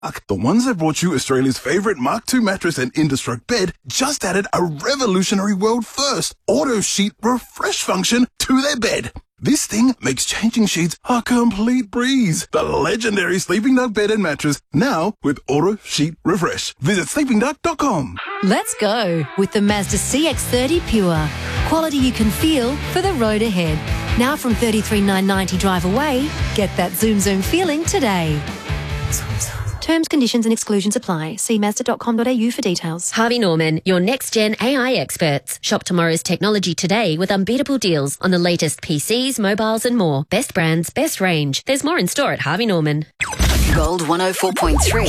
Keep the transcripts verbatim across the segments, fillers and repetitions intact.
The ones that brought you Australia's favourite Mark two mattress and Indestruct bed just added a revolutionary world first auto sheet refresh function to their bed. This thing makes changing sheets a complete breeze. The legendary Sleeping Duck bed and mattress, now with auto sheet refresh. Visit sleeping duck dot com. Let's go with the Mazda C X thirty Pure. Quality you can feel for the road ahead. Now from thirty-three thousand nine hundred ninety drive away, get that zoom zoom feeling today. Terms, conditions and exclusions apply. See mazda dot com dot a u for details. Harvey Norman, your next-gen A I experts. Shop tomorrow's technology today with unbeatable deals on the latest P Cs, mobiles and more. Best brands, best range. There's more in store at Harvey Norman. Gold one oh four point three.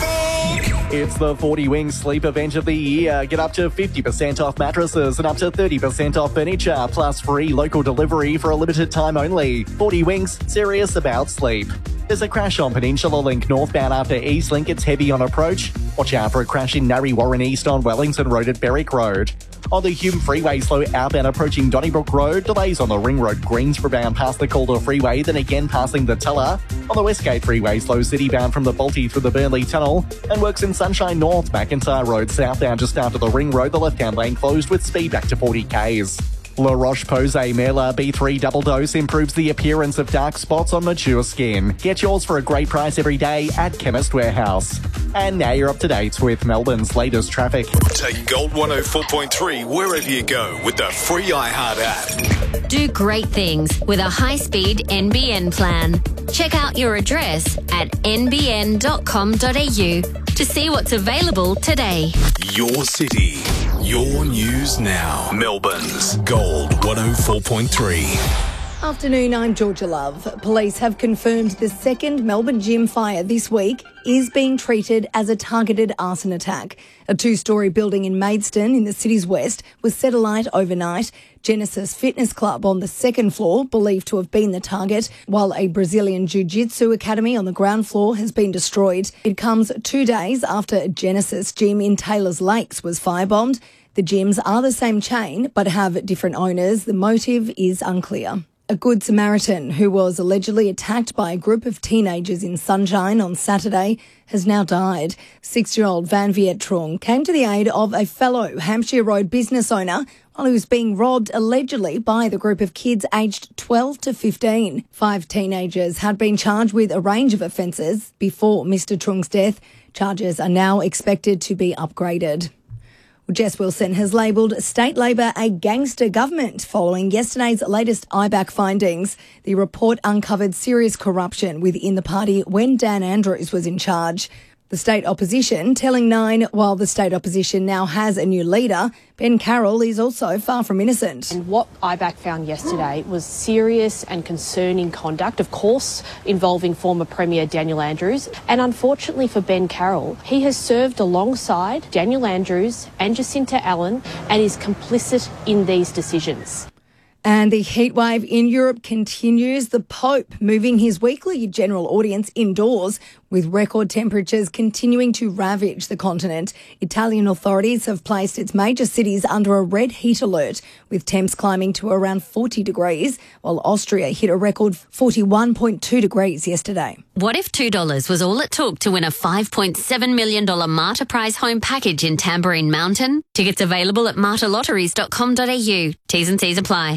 It's the forty Wings Sleep Event of the year. Get up to fifty percent off mattresses and up to thirty percent off furniture, plus free local delivery for a limited time only. forty Wings, serious about sleep. There's a crash on Peninsula Link northbound after Eastlink. It's heavy on approach. Watch out for a crash in Narre Warren East on Wellington Road at Berwick Road. On the Hume Freeway, slow outbound approaching Donnybrook Road. Delays on the Ring Road Greensboro bound past the Calder Freeway, then again passing the Teller. On the Westgate Freeway, slow city bound from the Balti through the Burnley Tunnel. And works in Sunshine North, McIntyre Road southbound just after the Ring Road. The left-hand lane closed with speed back to forty kays. La Roche-Posay Merla B three double dose improves the appearance of dark spots on mature skin. Get yours for a great price every day at Chemist Warehouse. And now you're up to date with Melbourne's latest traffic. Take Gold one oh four point three wherever you go with the free iHeart app. Do great things with a high-speed N B N plan. Check out your address at n b n dot com dot a u to see what's available today. Your city, your news now. Melbourne's Gold one oh four point three. Afternoon, I'm Georgia Love. Police have confirmed the second Melbourne gym fire this week is being treated as a targeted arson attack. A two-storey building in Maidstone in the city's west was set alight overnight. Genesis Fitness Club on the second floor, believed to have been the target, while a Brazilian Jiu-Jitsu academy on the ground floor has been destroyed. It comes two days after Genesis Gym in Taylors Lakes was firebombed. The gyms are the same chain but have different owners. The motive is unclear. A Good Samaritan who was allegedly attacked by a group of teenagers in Sunshine on Saturday has now died. Six-year-old Van Viet Trung came to the aid of a fellow Hampshire Road business owner while he was being robbed allegedly by the group of kids aged twelve to fifteen. Five teenagers had been charged with a range of offences before Mister Trung's death. Charges are now expected to be upgraded. Jess Wilson has labelled State Labor a gangster government following yesterday's latest I B A C findings. The report uncovered serious corruption within the party when Dan Andrews was in charge. The state opposition telling Nine, while the state opposition now has a new leader, Ben Carroll is also far from innocent. And what I B A C found yesterday was serious and concerning conduct, of course, involving former Premier Daniel Andrews. And unfortunately for Ben Carroll, he has served alongside Daniel Andrews and Jacinta Allen and is complicit in these decisions. And the heatwave in Europe continues. The Pope moving his weekly general audience indoors with record temperatures continuing to ravage the continent. Italian authorities have placed its major cities under a red heat alert, with temps climbing to around forty degrees, while Austria hit a record forty-one point two degrees yesterday. What if two dollars was all it took to win a five point seven million dollars Marta Prize home package in Tambourine Mountain? Tickets available at marta lotteries dot com dot a u. T's and C's apply.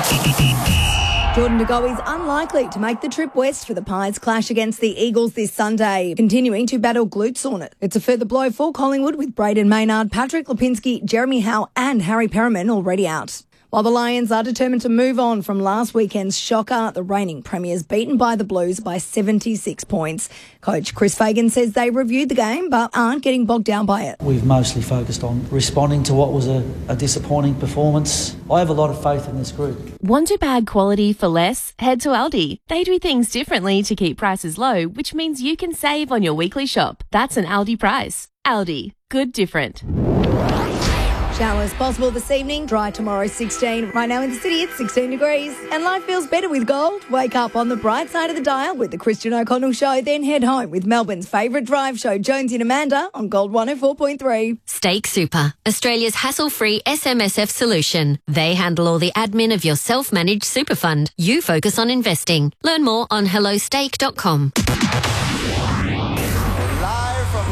Jordan De Goey is unlikely to make the trip west for the Pies' clash against the Eagles this Sunday, continuing to battle glute soreness. It's a further blow for Collingwood with Braden Maynard, Patrick Lipinski, Jeremy Howe and Harry Perriman already out. While the Lions are determined to move on from last weekend's shocker, the reigning premiers beaten by the Blues by seventy-six points. Coach Chris Fagan says they reviewed the game but aren't getting bogged down by it. We've mostly focused on responding to what was a, a disappointing performance. I have a lot of faith in this group. Want a bag quality for less? Head to Aldi. They do things differently to keep prices low, which means you can save on your weekly shop. That's an Aldi price. Aldi. Good different. Showers possible this evening, dry tomorrow sixteen. Right now in the city it's sixteen degrees. And life feels better with gold. Wake up on the bright side of the dial with the Christian O'Connell Show, then head home with Melbourne's favourite drive show, Jonesy and Amanda, on Gold one oh four point three. Stake Super, Australia's hassle-free S M S F solution. They handle all the admin of your self-managed super fund. You focus on investing. Learn more on hello stake dot com.